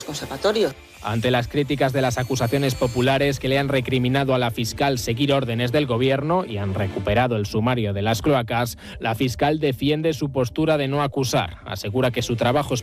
conservatorio. Ante las críticas de las acusaciones populares que le han recriminado a la fiscal seguir órdenes del gobierno y han recuperado el sumario de las cloacas, la fiscal defiende su postura de no acusar. Asegura que su trabajo es